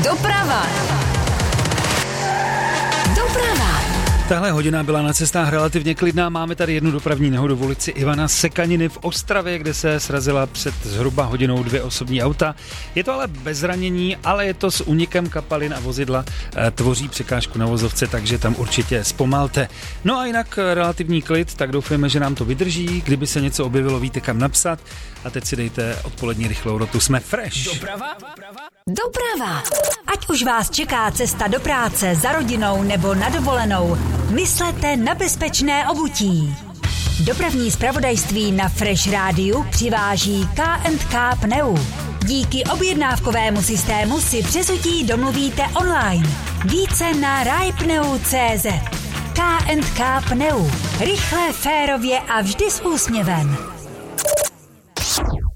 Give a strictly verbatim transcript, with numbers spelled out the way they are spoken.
Doprava. Doprava. Tahle hodina byla na cestách relativně klidná. Máme tady jednu dopravní nehodu v ulici Ivana Sekaniny v Ostravě, kde se srazila před zhruba hodinou dvě osobní auta. Je to ale bez zranění, ale je to s únikem kapalin a vozidla e, tvoří překážku na vozovce, takže tam určitě zpomalte. No a jinak relativní klid, tak doufujeme, že nám to vydrží. Kdyby se něco objevilo, víte kam napsat. A teď si dejte odpolední rychlou rotu. Jsme fresh. Doprava? Doprava. Ať už vás čeká cesta do práce, za rodinou nebo na dovolenou, myslete na bezpečné obutí. Dopravní zpravodajství na Fresh Rádiu přiváží K and K Pneu. Díky objednávkovému systému si přezutí domluvíte online. Více na rajpneu tečka cé zet. K and K Pneu. Rychle, férově a vždy s úsměvem.